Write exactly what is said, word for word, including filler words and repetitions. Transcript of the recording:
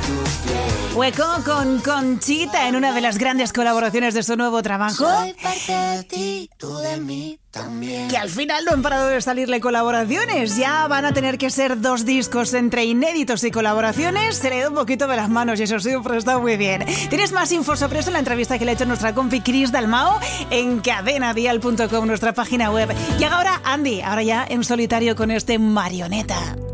Hueco con Conchita en una de las grandes colaboraciones de su nuevo trabajo. Soy parte de ti, tú de mí también. Que al final no han parado de salirle colaboraciones. Ya van a tener que ser dos discos entre inéditos y colaboraciones. Se le da un poquito de las manos y eso sí, pero está muy bien. Tienes más info sobre eso en la entrevista que le ha hecho nuestra compi Cris Dalmau en cadena dial punto com, nuestra página web. Y ahora Andy, ahora ya en solitario con este Marioneta.